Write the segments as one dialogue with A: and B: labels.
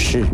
A: 是。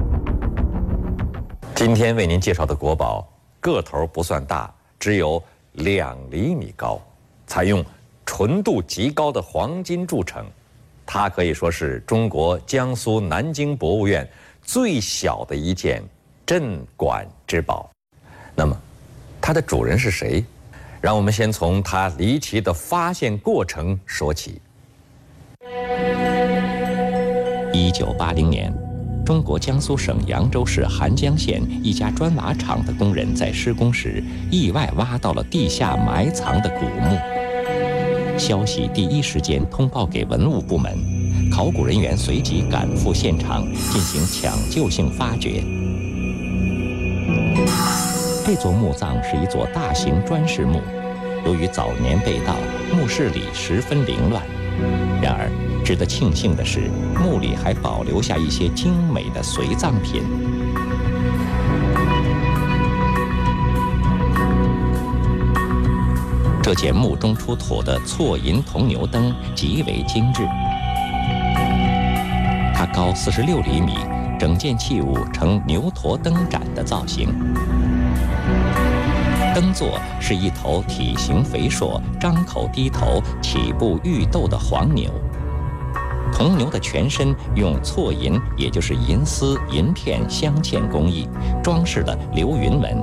A: 今天为您介绍的国宝，个头不算大，只有2厘米高，采用纯度极高的黄金铸成，它可以说是中国江苏南京博物院最小的一件镇馆之宝。那么，它的主人是谁？让我们先从它离奇的发现过程说起。1980年，中国江苏省扬州市邗江县一家砖瓦厂的工人在施工时，意外挖到了地下埋藏的古墓。消息第一时间通报给文物部门，考古人员随即赶赴现场进行抢救性发掘。这座墓葬是一座大型砖室墓，由于早年被盗，墓室里十分凌乱。然而，值得庆幸的是，墓里还保留下一些精美的随葬品。这件墓中出土的错银铜牛灯极为精致，它高46厘米，整件器物呈牛驼灯盏的造型。灯座是一头体型肥硕、张口低头、起步欲斗的黄牛。铜牛的全身用错银，也就是银丝、银片镶嵌工艺，装饰了流云纹。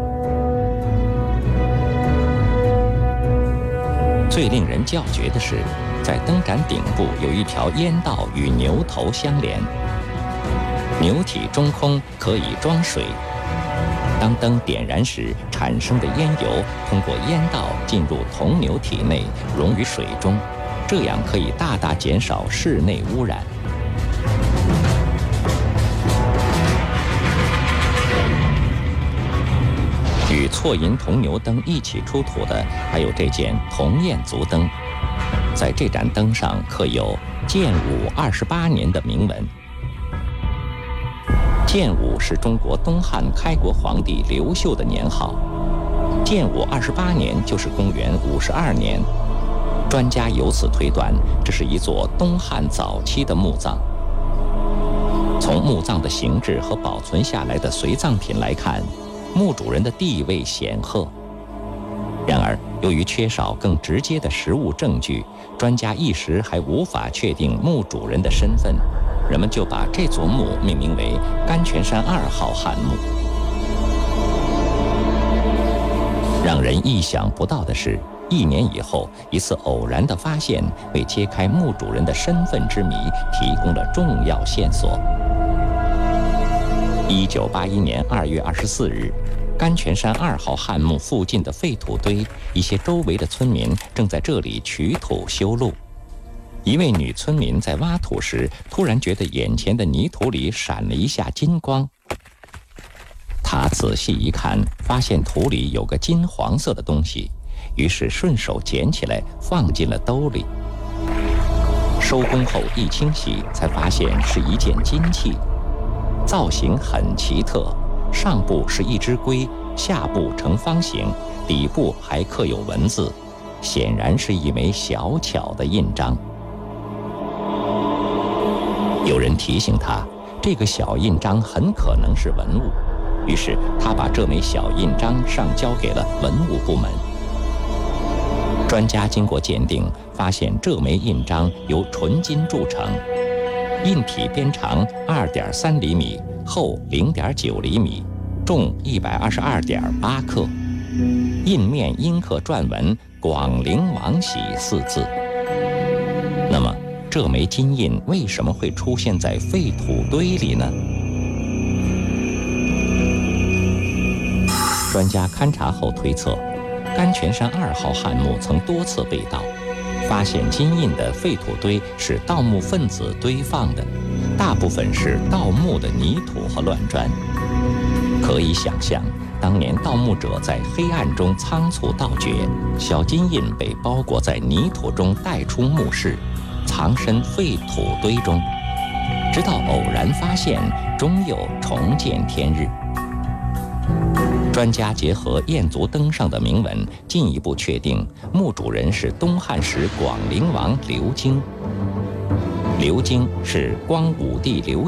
A: 最令人叫绝的是，在灯盏顶部有一条烟道与牛头相连，牛体中空，可以装水。当灯点燃时，产生的烟油通过烟道进入铜牛体内，溶于水中，这样可以大大减少室内污染。与错银铜牛灯一起出土的还有这件铜焰足灯，在这盏灯上刻有建武28年的铭文。建武是中国东汉开国皇帝刘秀的年号，建武28年就是公元52年。专家由此推断，这是一座东汉早期的墓葬。从墓葬的形制和保存下来的随葬品来看，墓主人的地位显赫。然而，由于缺少更直接的实物证据，专家一时还无法确定墓主人的身份。人们就把这座墓命名为甘泉山2号汉墓。让人意想不到的是，1年以后，一次偶然的发现为揭开墓主人的身份之谜提供了重要线索。1981年2月24日，甘泉山2号汉墓附近的废土堆，一些周围的村民正在这里取土修路。一位女村民在挖土时，突然觉得眼前的泥土里闪了一下金光。她仔细一看，发现土里有个金黄色的东西，于是顺手捡起来放进了兜里。收工后一清洗，才发现是一件金器，造型很奇特，上部是一只龟，下部呈方形，底部还刻有文字，显然是一枚小巧的印章。有人提醒他，这个小印章很可能是文物，于是他把这枚小印章上交给了文物部门。专家经过鉴定，发现这枚印章由纯金铸成，印体边长2.3厘米，厚0.9厘米，重122.8克，印面阴刻篆文“广陵王玺”4字。那么，这枚金印为什么会出现在废土堆里呢？专家勘察后推测，甘泉山2号汉墓曾多次被盗，发现金印的废土堆是盗墓分子堆放的，大部分是盗墓的泥土和乱砖。可以想象，当年盗墓者在黑暗中仓促盗掘，小金印被包裹在泥土中带出墓室，藏身废土堆中，直到偶然发现，终有重见天日。专家结合燕族灯上的铭文，进一步确定墓主人是东汉时广陵王刘京。刘京是光武帝刘